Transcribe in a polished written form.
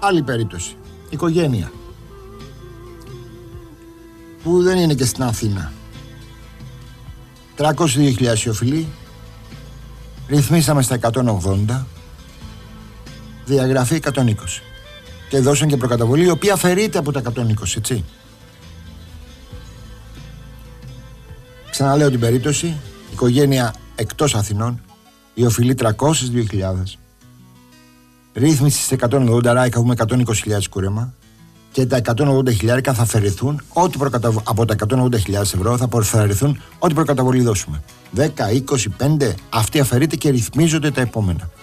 Άλλη περίπτωση. Οικογένεια. Που δεν είναι και στην Αθήνα. 302.000 οφειλοί. Ρυθμίσαμε στα 180. Διαγραφή 120. Και δώσαν και προκαταβολή, η οποία αφαιρείται από τα 120, έτσι. Ξαναλέω την περίπτωση. Οικογένεια εκτός Αθηνών. Η οφειλή 302.000. Ρύθμιση σε 180, άρα έχουμε 120.000 κούρεμα. Και τα 180.000 θα αφαιρεθούν από τα 180.000 ευρώ θα αφαιρεθούν ό,τι προκαταβολή δώσουμε. 10, 20, 5, αυτή αφαιρείται και ρυθμίζονται τα επόμενα.